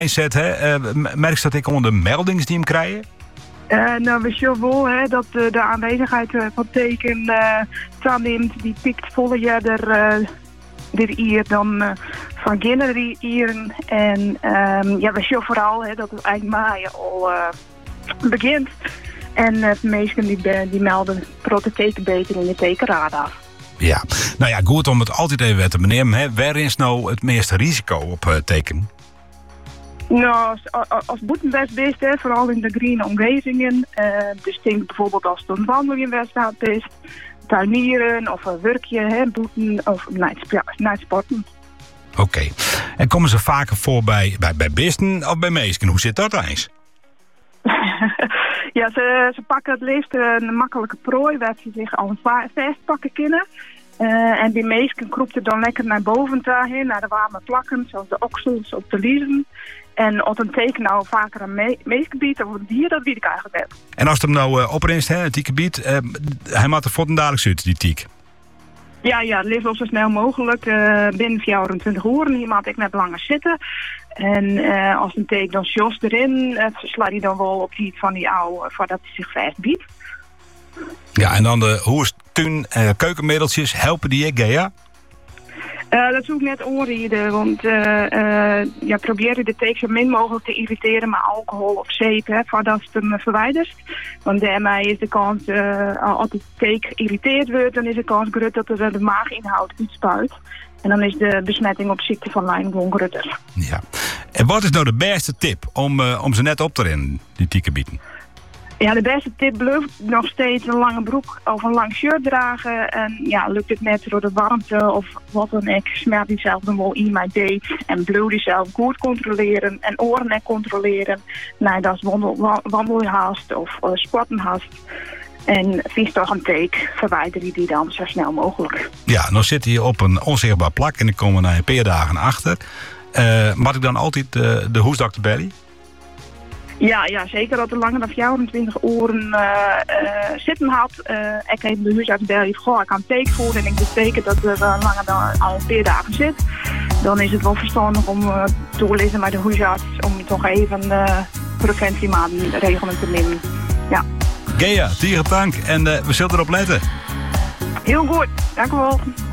zet, hè? Merk je dat ik onder de meldingen die hem krijgen? Nou, we zien wel dat de aanwezigheid van teken aanneemt. Die pikt volle jaar er hier dan van kinderen hier. En we zien vooral dat het eind mei al begint. En de meesten die melden prototypen beter in de tekenradar. Ja, nou ja, goed om het altijd even te benemen. Hè. Waar is nou het meeste risico op teken? Nou, als boetenwest is, vooral in de groene omgevingen. Dus denk bijvoorbeeld als het een wandelingenwedstrijd is, tuinieren of een werkje, boeten of sporten. Oké. En komen ze vaker voor bij bisten of bij meesken? Hoe zit dat eens? Ja, ze pakken het liefst een makkelijke prooi waar ze zich al vastpakken kunnen. En die meesken kroept er dan lekker naar boven heen, naar de warme plakken, zoals de oksels of de liezen. En als een teken nou vaker een meesgebied of een dier, dat weet ik eigenlijk net. En als het hem nou oprenst, het tiekenbied, hij maakt er voor een dadelijk uit, die tiek? Ja, het liefst zo snel mogelijk. Binnen 24 uur. Hier moet ik net langer zitten. En als een teken dan jos erin, slaat hij dan wel op die van die oude, voordat hij zich vastbiedt. Ja, en dan de hoers, tuin, keukenmiddeltjes, helpen die ik, ja? Dat zoek ik net onreden, want probeer de teek zo min mogelijk te irriteren met alcohol of zeep, voordat het hem verwijdert. Want daarmee is de kans, als de teek geïrriteerd wordt, dan is de kans groot dat er de maaginhoud uitspuit. En dan is de besmetting op ziekte van Lyme gewoon groter. Ja. En wat is nou de beste tip om ze net op te rennen, die tiekenbieten? Ja, de beste tip blijft nog steeds een lange broek of een lang shirt dragen. En ja, lukt het net door de warmte of wat dan ook, smeert hij zelf dan wel in mijn date. En blijf hij zelf goed controleren en oren controleren. Nou, dat is wandelhaast of sportenhaast. En vies toch een teek, verwijder je die dan zo snel mogelijk. Ja, dan zit hij op een onzichtbaar plak en ik kom er na een paar dagen achter. Mag ik dan altijd de hoesdokter bellen? Ja, zeker dat er langer dan 24 uur zitten had. Ik heb de huisarts bellen, ik kan teken voeren en ik beteken dat er langer dan al een paar dagen zit. Dan is het wel verstandig om te lezen met de huisarts om toch even preventiemaatregelen te nemen. Ja. Gea, dank en we zullen erop letten. Heel goed, dank u wel.